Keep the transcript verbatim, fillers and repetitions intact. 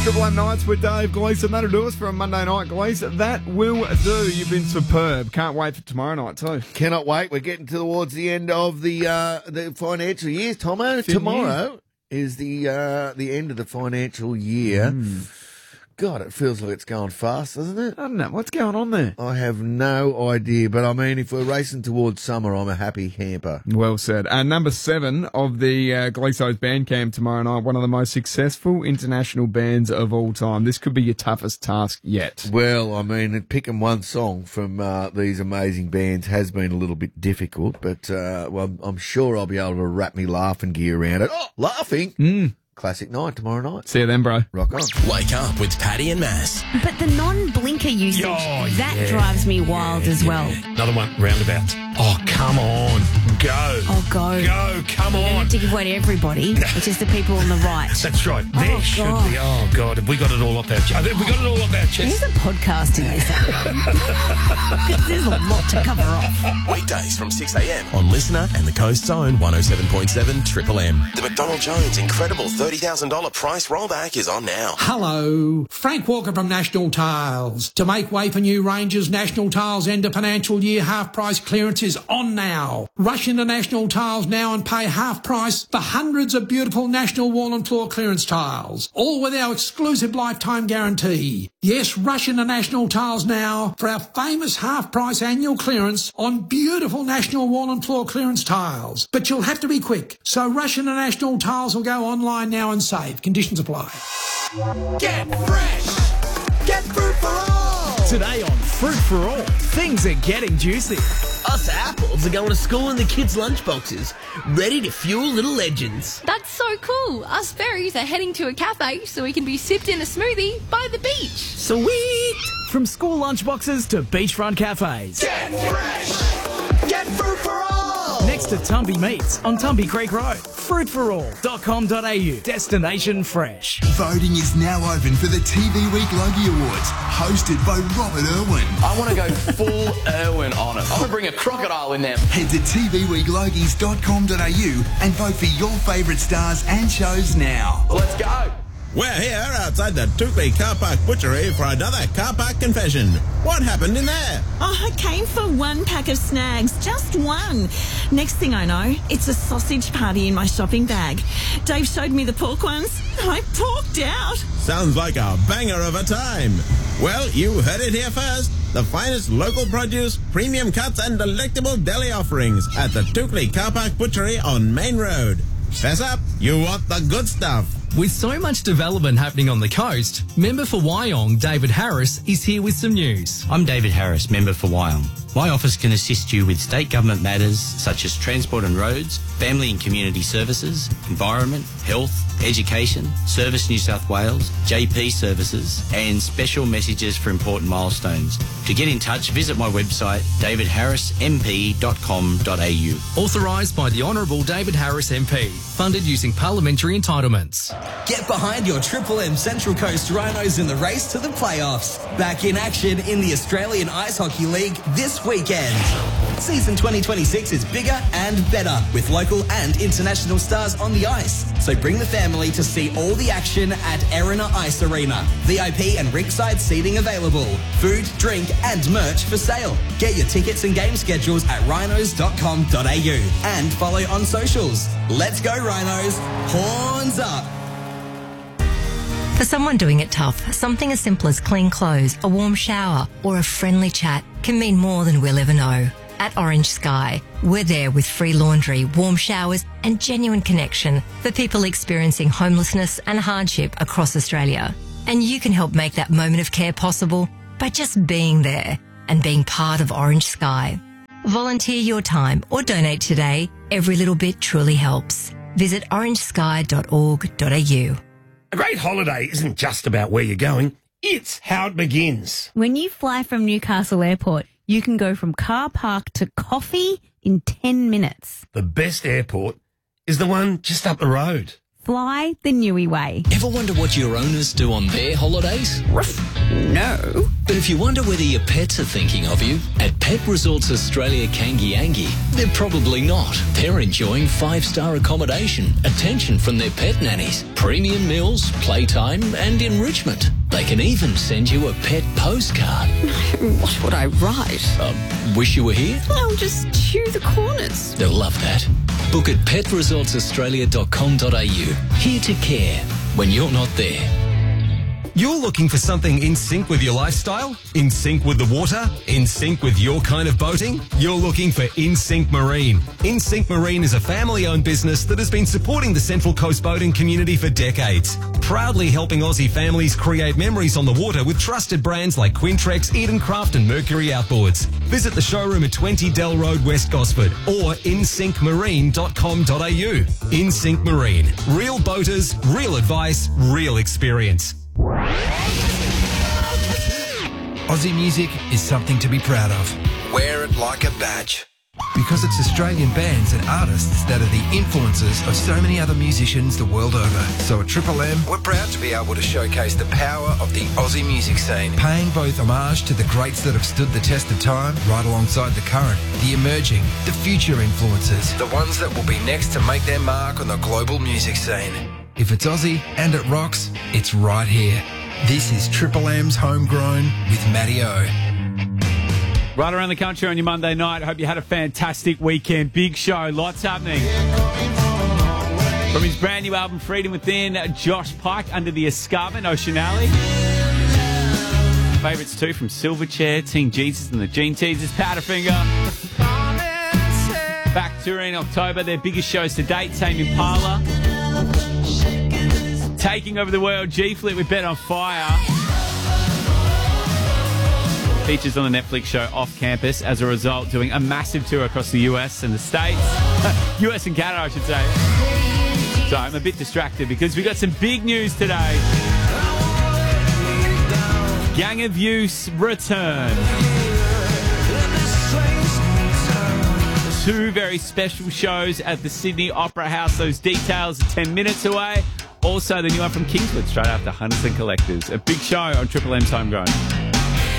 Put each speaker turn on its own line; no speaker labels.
Triple M Nights with Dave Gleeson. That'll do us for a Monday night, Gleeson. That will do. You've been superb. Can't wait for tomorrow night too.
Cannot wait. We're getting towards the end of the uh, the financial year, Tomo.
Fin
Tomorrow year. is the uh, the end of the financial year.
Mm.
God, it feels like it's going fast, doesn't it?
I don't know. What's going on there?
I have no idea, but I mean, if we're racing towards summer, I'm a happy camper.
Well said. And number seven of the uh, Gleeso's Bandcamp tomorrow night, one of the most successful international bands of all time. This could be your toughest task yet.
Well, I mean, picking one song from uh, these amazing bands has been a little bit difficult, but uh, well, I'm sure I'll be able to wrap me laughing gear around it. Oh, laughing!
Mm.
Classic night tomorrow night.
See you then, bro.
Rock on.
Wake up with Paddy and Mass.
But the non-blinker usage,
Oh,
that
yeah.
drives me wild
Yeah,
as
yeah.
well.
Another one, roundabouts. Oh, come on. Go.
Oh, go.
Go, come
You don't
on.
have to give way to everybody. It's just the people on the right.
That's right. There
Oh,
should
God.
be. Oh, God. Have we got it all off our chest? Have we got it all off our
There's
chest?
a podcast in this. Because there's a lot to cover off.
Weekdays from six a.m. on Listener and the Coast's own one oh seven point seven Triple M. The McDonald Jones incredible thirty thousand dollars price rollback is on now.
Hello, Frank Walker from National Tiles. To make way for new ranges, National Tiles end of financial year half price clearance is on now. Rush into National Tiles now and pay half price for hundreds of beautiful National wall and floor clearance tiles, all with our exclusive lifetime guarantee. Yes, rush into National Tiles now for our famous half price annual clearance on beautiful National wall and floor clearance tiles. But you'll have to be quick, so rush into National Tiles or go online now and save. Conditions apply.
Get fresh. Get fruit for all.
Today on Fruit for All, things are getting juicy.
Us apples are going to school in the kids' lunchboxes, ready to fuel little legends.
That's so cool. Us berries are heading to a cafe so we can be sipped in a smoothie by the beach.
Sweet! From school lunchboxes to beachfront cafes.
Get fresh. Get fruit for all.
Next to Tumby Meats on Tumby Creek Road. fruit for all dot com dot a u. Destination fresh.
Voting is now open for the T V Week Logie Awards, hosted by Robert Irwin.
I want to go full Irwin on it. I want to bring a crocodile in there.
Head to t v week logies dot com dot a u and vote for your favourite stars and shows now.
Let's go.
We're here outside the Tukley Car Park Butchery for another car park confession. What happened in there?
Oh, I came for one pack of snags, just one. Next thing I know, it's a sausage party in my shopping bag. Dave showed me the pork ones. I porked out.
Sounds like a banger of a time. Well, you heard it here first. The finest local produce, premium cuts and delectable deli offerings at the Tukley Car Park Butchery on Main Road. Fess up, you want the good stuff.
With so much development happening on the coast, member for Wyong, David Harris, is here with some news.
I'm David Harris, member for Wyong. My office can assist you with state government matters such as transport and roads, family and community services, environment, health, education, Service New South Wales, J P services, and special messages for important milestones. To get in touch, visit my website, david harris m p dot com dot a u.
Authorised by the Honourable David Harris M P. Funded using parliamentary entitlements.
Get behind your Triple M Central Coast Rhinos in the race to the playoffs. Back in action in the Australian Ice Hockey League this weekend. Season twenty twenty-six is bigger and better with local and international stars on the ice. So bring the family to see all the action at Erina Ice Arena. V I P and ringside seating available. Food, drink and merch for sale. Get your tickets and game schedules at rhinos dot com dot a u and follow on socials. Let's go Rhinos. Horns up.
For someone doing it tough, something as simple as clean clothes, a warm shower, or a friendly chat can mean more than we'll ever know. At Orange Sky, we're there with free laundry, warm showers, and genuine connection for people experiencing homelessness and hardship across Australia. And you can help make that moment of care possible by just being there and being part of Orange Sky. Volunteer your time or donate today. Every little bit truly helps. Visit orange sky dot org dot a u.
A great holiday isn't just about where you're going, it's how it begins.
When you fly from Newcastle Airport, you can go from car park to coffee in ten minutes.
The best airport is the one just up the road.
Fly the Newey way.
Ever wonder what your owners do on their holidays?
No.
But if you wonder whether your pets are thinking of you, at Pet Resorts Australia Kangiangi, they're probably not. They're enjoying five-star accommodation, attention from their pet nannies, premium meals, playtime and enrichment. They can even send you a pet postcard.
What would I write?
Uh, wish you were here?
I'll just chew the corners.
They'll love that. Book at pet resorts australia dot com dot a u. Here to care when you're not there.
You're looking for something in sync with your lifestyle? In sync with the water? In sync with your kind of boating? You're looking for InSync Marine. InSync Marine is a family-owned business that has been supporting the Central Coast boating community for decades, proudly helping Aussie families create memories on the water with trusted brands like Quintrex, Edencraft and Mercury Outboards. Visit the showroom at twenty Dell Road, West Gosford or in sync marine dot com dot a u. InSync Marine. Real boaters, real advice, real experience.
Aussie music is something to be proud of.
Wear it like a badge.
Because it's Australian bands and artists that are the influences of so many other musicians the world over. So at Triple M,
we're proud to be able to showcase the power of the Aussie music scene.
Paying both homage to the greats that have stood the test of time, right alongside the current, the emerging, the future influences.
The ones that will be next to make their mark on the global music scene.
If it's Aussie and it rocks, it's right here. This is Triple M's Homegrown with Matty O.
Right around the country on your Monday night. Hope you had a fantastic weekend. Big show, lots happening. From his brand new album Freedom Within, Josh Pike, Under the Escarpment, Ocean Alley. Favourites too from Silverchair, Teen Jesus and the Gene Teasers, Powderfinger. Back touring in October, their biggest shows to date, Tame Impala. Taking over the world, G-Flit with Bet on Fire. Features on the Netflix show Off Campus, as a result, doing a massive tour across the U S and the States. U S and Canada, I should say. So I'm a bit distracted because we got some big news today. Gang of Youth return. Two very special shows at the Sydney Opera House. Those details are ten minutes away. Also, the new one from Kingswood, straight after Hunters and Collectors. A big show on Triple M's Homegrown.